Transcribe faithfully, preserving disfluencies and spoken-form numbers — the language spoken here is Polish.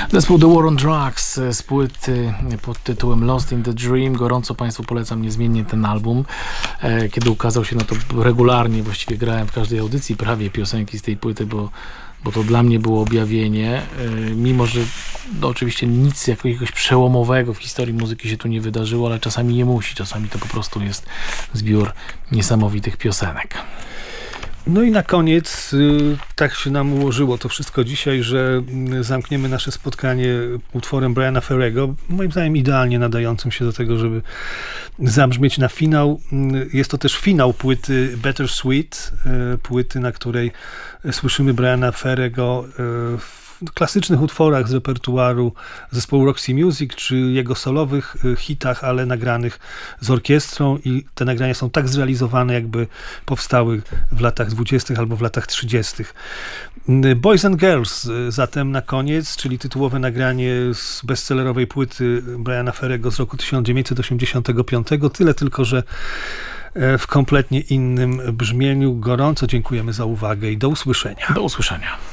Zespół The War on Drugs z płyty pod tytułem Lost in the Dream. Gorąco Państwu polecam niezmiennie ten album. Kiedy ukazał się, no to regularnie właściwie grałem w każdej audycji prawie piosenki z tej płyty, bo bo to dla mnie było objawienie, mimo że no, oczywiście nic jakiegoś przełomowego w historii muzyki się tu nie wydarzyło, ale czasami nie musi, czasami to po prostu jest zbiór niesamowitych piosenek. No i na koniec tak się nam ułożyło to wszystko dzisiaj, że zamkniemy nasze spotkanie utworem Briana Ferrego, moim zdaniem idealnie nadającym się do tego, żeby zabrzmieć na finał. Jest to też finał płyty Better Sweet, płyty, na której słyszymy Briana Ferrego w klasycznych utworach z repertuaru zespołu Roxy Music, czy jego solowych hitach, ale nagranych z orkiestrą, i te nagrania są tak zrealizowane, jakby powstały w latach dwudziestych albo w latach trzydziestych. Boys and Girls zatem na koniec, czyli tytułowe nagranie z bestsellerowej płyty Briana Ferrego z roku tysiąc dziewięćset osiemdziesiątego piątego. Tyle tylko, że w kompletnie innym brzmieniu. Gorąco dziękujemy za uwagę i do usłyszenia. Do usłyszenia.